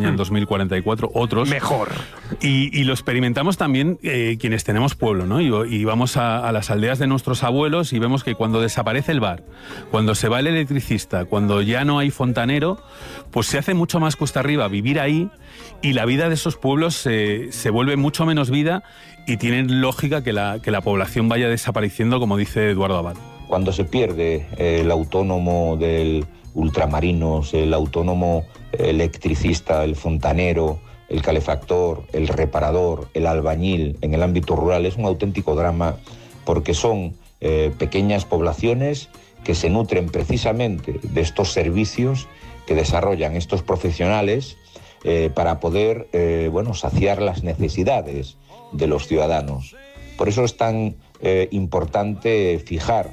España en 2044, otros. Mejor. Y lo experimentamos también quienes tenemos pueblo, ¿no? Y vamos a las aldeas de nuestros abuelos y vemos que cuando desaparece el bar, cuando se va el electricista, cuando ya no hay fontanero, pues se hace mucho más cuesta arriba vivir ahí, y la vida de esos pueblos se vuelve mucho menos vida, y tiene lógica que la población vaya desapareciendo, como dice Eduardo Abad. Cuando se pierde el autónomo del ultramarinos, el autónomo electricista, el fontanero, el calefactor, el reparador, el albañil en el ámbito rural, es un auténtico drama, porque son pequeñas poblaciones que se nutren precisamente de estos servicios que desarrollan estos profesionales para poder saciar las necesidades de los ciudadanos. Por eso es tan importante fijar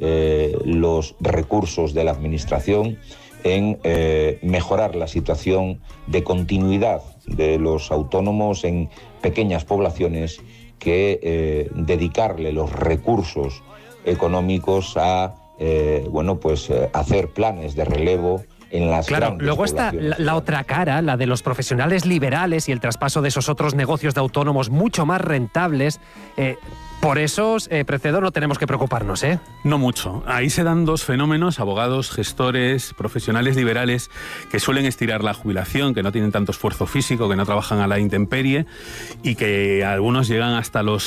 los recursos de la Administración en mejorar la situación de continuidad de los autónomos en pequeñas poblaciones, que dedicarle los recursos económicos a hacer planes de relevo en las Claro, luego está la otra cara, la de los profesionales liberales y el traspaso de esos otros negocios de autónomos mucho más rentables. Por esos, Precedo, no tenemos que preocuparnos, ¿eh? No mucho. Ahí se dan dos fenómenos: abogados, gestores, profesionales liberales que suelen estirar la jubilación, que no tienen tanto esfuerzo físico, que no trabajan a la intemperie, y que algunos llegan hasta los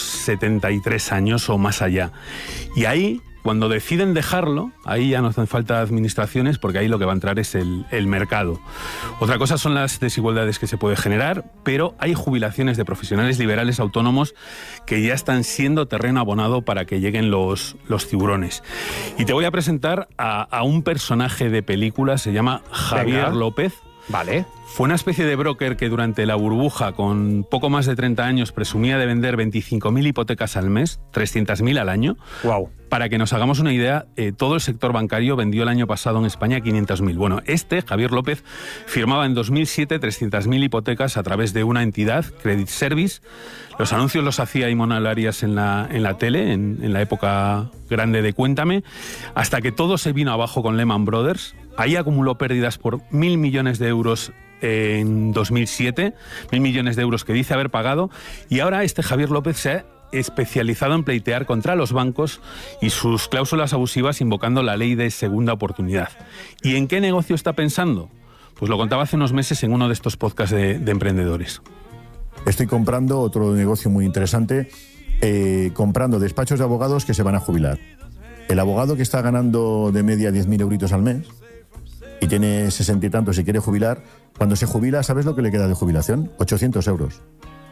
73 años o más allá. Y ahí, cuando deciden dejarlo, ahí ya no hacen falta administraciones, porque ahí lo que va a entrar es el mercado. Otra cosa son las desigualdades que se puede generar, pero hay jubilaciones de profesionales liberales autónomos que ya están siendo terreno abonado para que lleguen los tiburones. Y te voy a presentar a un personaje de película, se llama Javier López. Vale. Fue una especie de broker que durante la burbuja, con poco más de 30 años, presumía de vender 25.000 hipotecas al mes, 300.000 al año. Wow. Para que nos hagamos una idea, todo el sector bancario vendió el año pasado en España 500.000. Bueno, Javier López, firmaba en 2007 300.000 hipotecas a través de una entidad, Credit Service. Los anuncios los hacía Imola Arias en la tele, en la época grande de Cuéntame, hasta que todo se vino abajo con Lehman Brothers. Ahí acumuló pérdidas por 1.000 millones de euros en 2007, 1.000 millones de euros que dice haber pagado, y ahora Javier López se ha especializado en pleitear contra los bancos y sus cláusulas abusivas, invocando la ley de segunda oportunidad. ¿Y en qué negocio está pensando? Pues lo contaba hace unos meses en uno de estos podcasts de emprendedores. Estoy comprando otro negocio muy interesante, comprando despachos de abogados que se van a jubilar. El abogado que está ganando de media 10.000 euritos al mes y tiene 60 y tantos y quiere jubilar, cuando se jubila, ¿sabes lo que le queda de jubilación? 800 euros.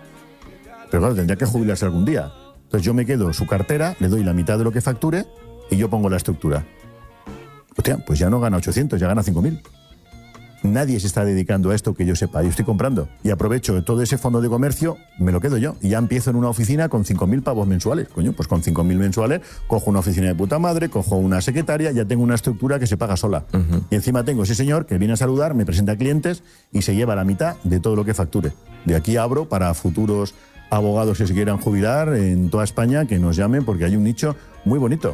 Pero claro, tendría que jubilarse algún día. Entonces yo me quedo su cartera, le doy la mitad de lo que facture y yo pongo la estructura. Hostia, pues ya no gana 800, ya gana 5.000. Nadie se está dedicando a esto que yo sepa. Yo estoy comprando y aprovecho todo ese fondo de comercio, me lo quedo yo. Y ya empiezo en una oficina con 5.000 pavos mensuales. Coño, pues con 5.000 mensuales cojo una oficina de puta madre, cojo una secretaria, ya tengo una estructura que se paga sola. Y encima tengo ese señor que viene a saludar, me presenta clientes y se lleva la mitad de todo lo que facture. De aquí abro para futuros abogados que se quieran jubilar en toda España, que nos llamen, porque hay un nicho muy bonito.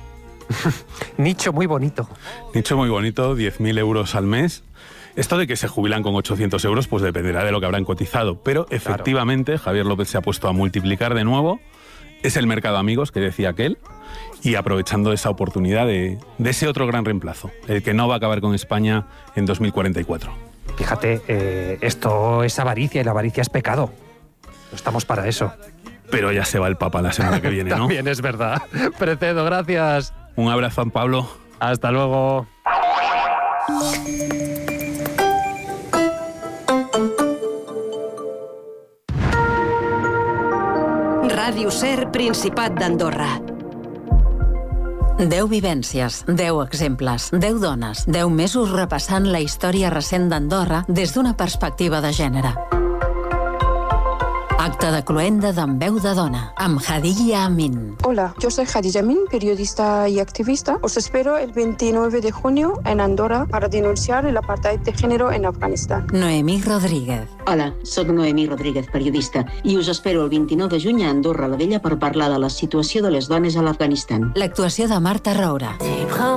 Nicho muy bonito. Nicho muy bonito, 10.000 euros al mes. Esto de que se jubilan con 800 euros, pues dependerá de lo que habrán cotizado. Pero efectivamente, Javier López se ha puesto a multiplicar de nuevo. Es el mercado amigos, que decía aquel, y aprovechando esa oportunidad de ese otro gran reemplazo, el que no va a acabar con España en 2044. Fíjate, esto es avaricia, y la avaricia es pecado. No estamos para eso. Pero ya se va el Papa la semana que viene, ¿no? También es verdad. Precedo, gracias. Un abrazo, Juan Pablo. Hasta luego. Ràdio Ser, Principat d'Andorra. 10 vivències, 10 exemples, 10 dones, 10 mesos repassant la història recent d'Andorra des d'una perspectiva de gènere. Acte de cloenda d'En Veu de Dona, amb Hadija Amin. Hola, yo soy Hadija Amin, periodista y activista. Os espero el 29 de junio en Andorra para denunciar el apartheid de género en Afganistán. Noemí Rodríguez. Hola, soc Noemí Rodríguez, periodista, i us espero el 29 de juny a Andorra la Vella per parlar de la situació de les dones a l'Afganistan. L'actuació de Marta Roura.